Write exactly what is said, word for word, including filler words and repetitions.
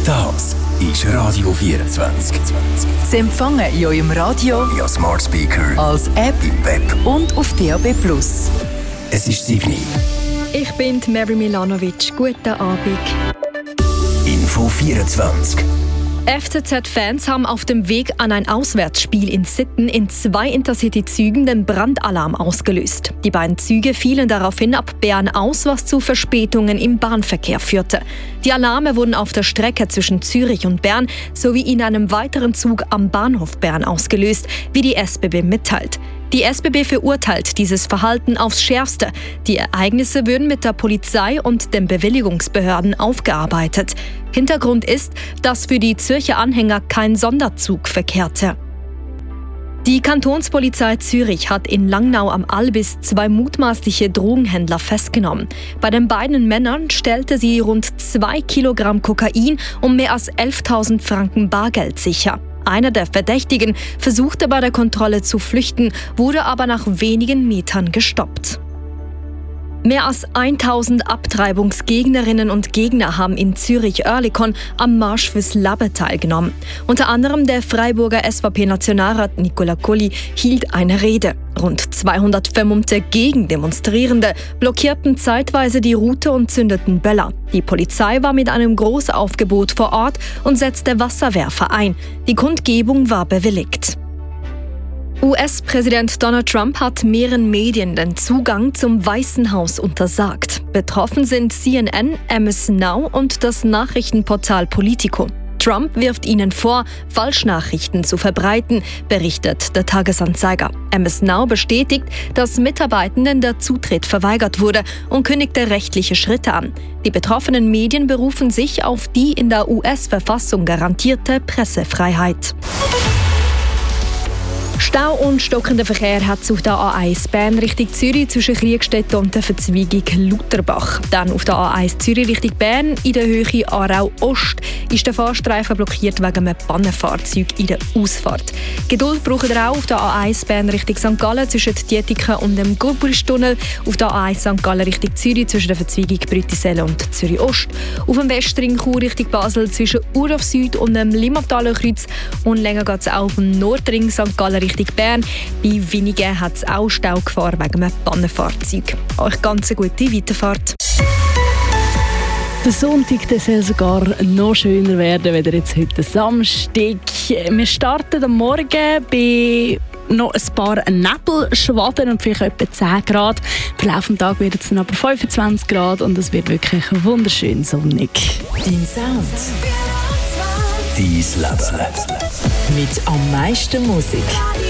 Das ist Radio vierundzwanzig. Sie empfangen in eurem Radio, via Smart Speaker, als App im Web und auf D A B plus. Es ist sieben. Ich bin Mary Milanovic. Guten Abend. Info vierundzwanzig. F C Z-Fans haben auf dem Weg an ein Auswärtsspiel in Sitten in zwei Intercity-Zügen den Brandalarm ausgelöst. Die beiden Züge fielen daraufhin ab Bern aus, was zu Verspätungen im Bahnverkehr führte. Die Alarme wurden auf der Strecke zwischen Zürich und Bern sowie in einem weiteren Zug am Bahnhof Bern ausgelöst, wie die S B B mitteilt. Die S B B verurteilt dieses Verhalten aufs Schärfste. Die Ereignisse würden mit der Polizei und den Bewilligungsbehörden aufgearbeitet. Hintergrund ist, dass für die Zürcher Anhänger kein Sonderzug verkehrte. Die Kantonspolizei Zürich hat in Langnau am Albis zwei mutmaßliche Drogenhändler festgenommen. Bei den beiden Männern stellte sie rund zwei Kilogramm Kokain und mehr als elftausend Franken Bargeld sicher. Einer der Verdächtigen versuchte bei der Kontrolle zu flüchten, wurde aber nach wenigen Metern gestoppt. Mehr als tausend Abtreibungsgegnerinnen und Gegner haben in Zürich-Oerlikon am Marsch fürs Leben teilgenommen. Unter anderem der Freiburger S V P-Nationalrat Nicola Colli hielt eine Rede. Rund zweihundert vermummte Gegendemonstrierende blockierten zeitweise die Route und zündeten Böller. Die Polizei war mit einem Großaufgebot vor Ort und setzte Wasserwerfer ein. Die Kundgebung war bewilligt. U S-Präsident Donald Trump hat mehreren Medien den Zugang zum Weißen Haus untersagt. Betroffen sind C N N, M S Now und das Nachrichtenportal Politico. Trump wirft ihnen vor, Falschnachrichten zu verbreiten, berichtet der Tagesanzeiger. M S Now bestätigt, dass Mitarbeitenden der Zutritt verweigert wurde und kündigte rechtliche Schritte an. Die betroffenen Medien berufen sich auf die in der U S-Verfassung garantierte Pressefreiheit. Stau und stockender Verkehr hat es auf der A eins Bern Richtung Zürich zwischen Kriegstetten und der Verzweigung Lutherbach. Dann auf der A eins Zürich Richtung Bern in der Höhe Aarau Ost ist der Fahrstreifen blockiert wegen einem Pannenfahrzeug in der Ausfahrt. Geduld braucht ihr auch auf der A eins Bern Richtung Sankt Gallen zwischen Dietiken und dem Gurbulistunnel, auf der A eins Sankt Gallen Richtung Zürich zwischen der Verzweigung Brütiselle und Zürich Ost, auf dem Westring Chur Richtung Basel zwischen Urhof Süd und dem Limmathaler Kreuz und länger geht es auch auf dem Nordring Sankt Gallen Richtung Bern. Bei Winigen hat es auch Staugefahr wegen einem Pannenfahrzeug. Euch ganz eine gute Weiterfahrt. Der Sonntag der soll sogar noch schöner werden, als jetzt heute Samstag. Wir starten am Morgen bei noch ein paar Nebelschwaden und vielleicht etwa zehn Grad. Im Verlauf des Tages wird es dann aber fünfundzwanzig Grad und es wird wirklich wunderschön sonnig. Dein Sound. Dein Leben. Mit am meisten Musik.